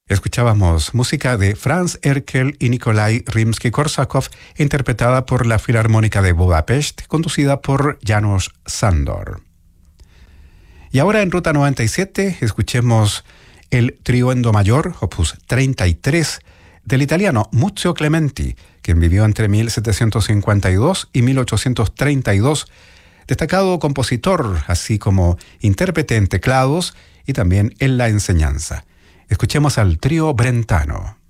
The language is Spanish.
Escuchábamos música de Franz Erkel y Nikolai Rimsky-Korsakov, interpretada por la Filarmónica de Budapest, conducida por János Sándor. Y ahora en Ruta 97 escuchemos el trío en do mayor, opus 33, del italiano Muzio Clementi, quien vivió entre 1752 y 1832, destacado compositor, así como intérprete en teclados y también en la enseñanza. Escuchemos al trío brentano.